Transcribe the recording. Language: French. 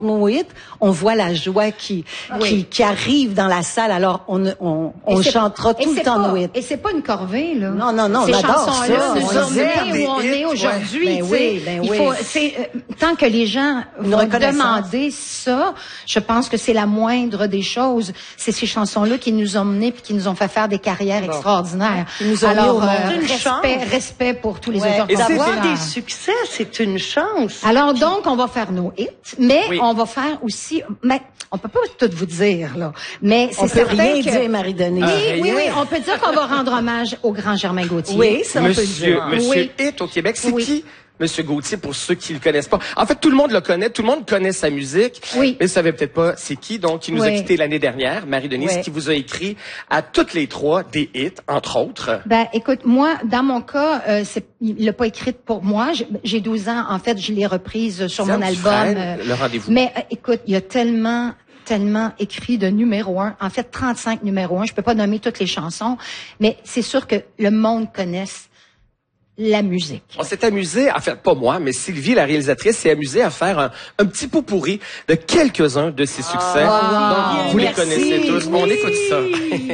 nos hits, on voit la joie qui arrive dans la salle. Alors, on chantera tout le temps nos hits. Et c'est pas une corvée, là. Non, non, non, ces chansons-là nous emmener où on est aujourd'hui. Il faut, tant que les gens vont demander ça, je pense que c'est la moindre des choses. C'est ces chansons-là qui nous ont menés puis qui nous ont fait faire des carrières extraordinaires. Alors, respect pour tous les auteurs. Et d'avoir des succès, c'est une chance. Alors donc, on va faire nos hits, mais on va faire aussi, mais on peut pas tout vous dire, là. Mais c'est certain rien dire, Marie-Denise. Oui, on peut dire qu'on va rendre hommage au grand Germain Gauthier. Oui, ça on peut dire. Monsieur Hit au Québec, c'est qui? Monsieur Gauthier, pour ceux qui le connaissent pas. En fait, tout le monde le connaît, tout le monde connaît sa musique, mais ne savait peut-être pas c'est qui. Donc, il nous a quittés l'année dernière, Marie-Denise, qui vous a écrit à toutes les trois des hits, entre autres. Ben, écoute, moi, dans mon cas, il l'a pas écrite pour moi. J'ai 12 ans, en fait, je l'ai reprise sur mon album. Le rendez-vous. Mais écoute, il y a tellement écrit de numéro 1. En fait, 35 numéro 1. Je peux pas nommer toutes les chansons, mais c'est sûr que le monde connaisse la musique. On s'est amusé, en fait, pas moi, mais Sylvie, la réalisatrice, s'est amusée à faire un petit pot pourri de quelques-uns de ses succès. Donc, vous les connaissez tous. On écoute ça.